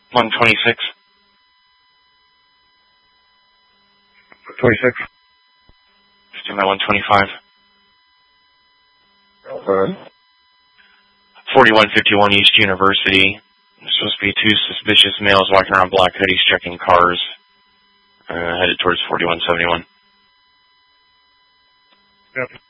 126. 26. Stand by 125. Okay. 4151 East University. There's supposed to be two suspicious males walking around black hoodies checking cars. Headed towards 4171. Yep.